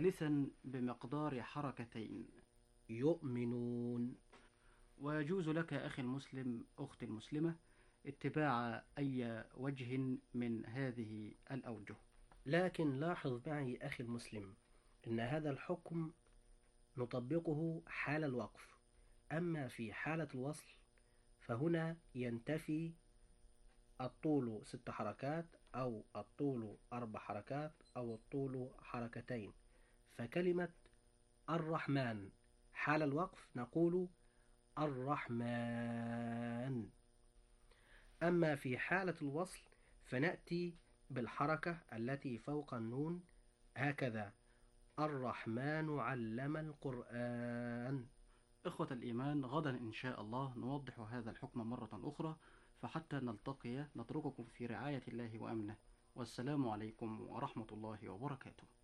ثالثا بمقدار حركتين. يؤمنون. ويجوز لك أخي المسلم أختي المسلمة اتباع أي وجه من هذه الأوجه. لكن لاحظ معي أخي المسلم أن هذا الحكم نطبقه حال الوقف، أما في حالة الوصل فهنا ينتفي الطول 6 حركات أو الطول 4 حركات أو الطول حركتين. فكلمة الرحمن حال الوقف نقول الرحمن، أما في حالة الوصل فنأتي بالحركة التي فوق النون هكذا: الرحمن علم القرآن. إخوة الإيمان، غدا إن شاء الله نوضح هذا الحكم مرة أخرى، فحتى نلتقي نترككم في رعاية الله وأمنه، والسلام عليكم ورحمة الله وبركاته.